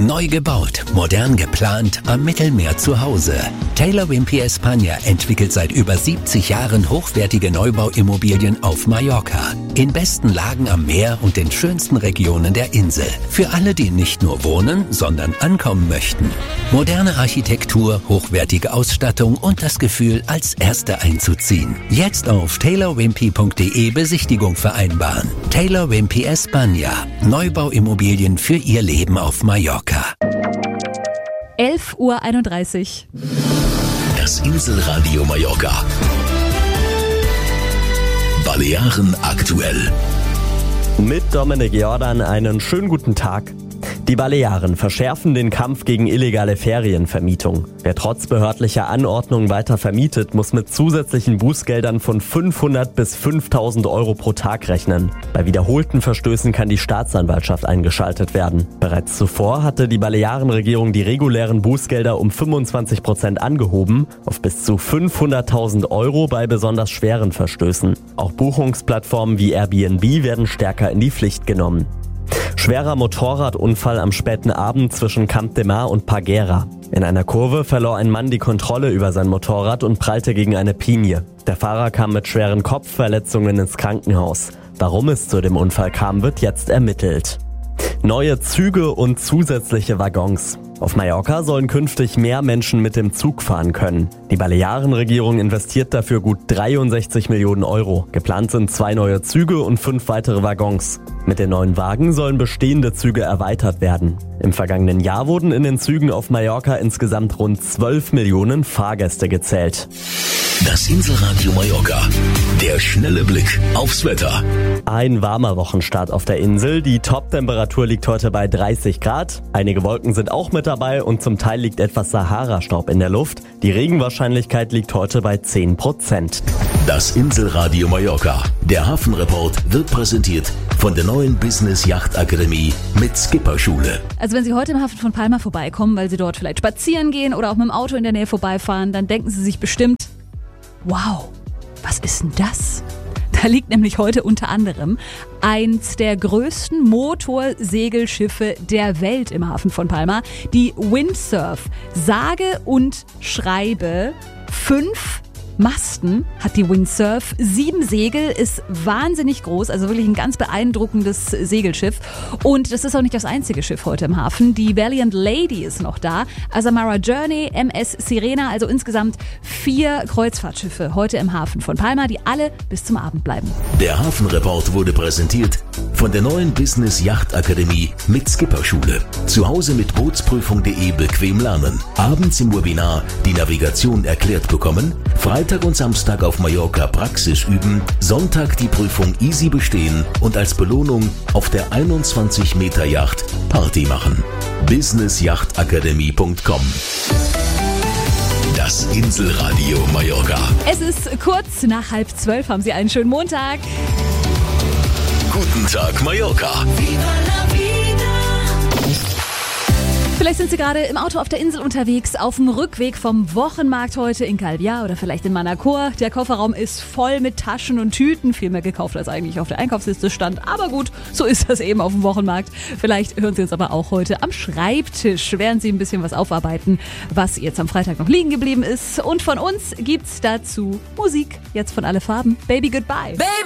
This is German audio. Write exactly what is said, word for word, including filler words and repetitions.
Neu gebaut, modern geplant, am Mittelmeer zu Hause. Taylor Wimpey España entwickelt seit über siebzig Jahren hochwertige Neubauimmobilien auf Mallorca. In besten Lagen am Meer und den schönsten Regionen der Insel. Für alle, die nicht nur wohnen, sondern ankommen möchten. Moderne Architektur, hochwertige Ausstattung und das Gefühl, als Erste einzuziehen. Jetzt auf taylor wimpey punkt de Besichtigung vereinbaren. Taylor Wimpey España. Neubauimmobilien für Ihr Leben auf Mallorca. elf Uhr einunddreißig. Das Inselradio Mallorca. Balearen aktuell. Mit Dominik Jordan einen schönen guten Tag. Die Balearen verschärfen den Kampf gegen illegale Ferienvermietung. Wer trotz behördlicher Anordnung weiter vermietet, muss mit zusätzlichen Bußgeldern von fünfhundert bis fünftausend Euro pro Tag rechnen. Bei wiederholten Verstößen kann die Staatsanwaltschaft eingeschaltet werden. Bereits zuvor hatte die Balearenregierung die regulären Bußgelder um fünfundzwanzig Prozent angehoben, auf bis zu fünfhunderttausend Euro bei besonders schweren Verstößen. Auch Buchungsplattformen wie Airbnb werden stärker in die Pflicht genommen. Schwerer Motorradunfall am späten Abend zwischen Camp de Mar und Parguera. In einer Kurve verlor ein Mann die Kontrolle über sein Motorrad und prallte gegen eine Pinie. Der Fahrer kam mit schweren Kopfverletzungen ins Krankenhaus. Warum es zu dem Unfall kam, wird jetzt ermittelt. Neue Züge und zusätzliche Waggons. Auf Mallorca sollen künftig mehr Menschen mit dem Zug fahren können. Die Balearenregierung investiert dafür gut dreiundsechzig Millionen Euro. Geplant sind zwei neue Züge und fünf weitere Waggons. Mit den neuen Wagen sollen bestehende Züge erweitert werden. Im vergangenen Jahr wurden in den Zügen auf Mallorca insgesamt rund zwölf Millionen Fahrgäste gezählt. Das Inselradio Mallorca. Der schnelle Blick aufs Wetter. Ein warmer Wochenstart auf der Insel. Die Top-Temperatur liegt heute bei dreißig Grad. Einige Wolken sind auch mit dabei und zum Teil liegt etwas Sahara-Staub in der Luft. Die Regenwahrscheinlichkeit liegt heute bei zehn Prozent. Das Inselradio Mallorca. Der Hafenreport wird präsentiert von der neuen Business Yacht Akademie mit Skipperschule. Also wenn Sie heute im Hafen von Palma vorbeikommen, weil Sie dort vielleicht spazieren gehen oder auch mit dem Auto in der Nähe vorbeifahren, dann denken Sie sich bestimmt, wow, was ist denn das? Da liegt nämlich heute unter anderem eins der größten Motorsegelschiffe der Welt im Hafen von Palma, die Windsurf. Sage und schreibe fünf Masten hat die Windsurf, sieben Segel, ist wahnsinnig groß, also wirklich ein ganz beeindruckendes Segelschiff. Und das ist auch nicht das einzige Schiff heute im Hafen. Die Valiant Lady ist noch da, Azamara Journey, M S Sirena, also insgesamt vier Kreuzfahrtschiffe heute im Hafen von Palma, die alle bis zum Abend bleiben. Der Hafenreport wurde präsentiert von der neuen Business Yacht Akademie mit Skipperschule. Zu Hause mit Bootsprüfung punkt de bequem lernen. Abends im Webinar die Navigation erklärt bekommen. Freitag und Samstag auf Mallorca Praxis üben. Sonntag die Prüfung easy bestehen und als Belohnung auf der einundzwanzig Meter Yacht Party machen. business yacht akademie punkt com. Das Inselradio Mallorca. Es ist kurz nach halb zwölf. Haben Sie einen schönen Montag. Guten Tag, Mallorca. Vielleicht sind Sie gerade im Auto auf der Insel unterwegs, auf dem Rückweg vom Wochenmarkt heute in Calvià oder vielleicht in Manacor. Der Kofferraum ist voll mit Taschen und Tüten, viel mehr gekauft als eigentlich auf der Einkaufsliste stand. Aber gut, so ist das eben auf dem Wochenmarkt. Vielleicht hören Sie uns aber auch heute am Schreibtisch, während Sie ein bisschen was aufarbeiten, was jetzt am Freitag noch liegen geblieben ist. Und von uns gibt's dazu Musik, jetzt von Alle Farben. Baby Goodbye. Baby.